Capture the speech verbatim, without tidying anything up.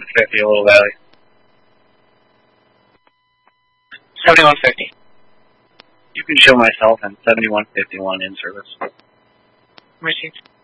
fifty, Little Valley. seventy-one fifty. You can show myself and seventy-one fifty-one in service. Received.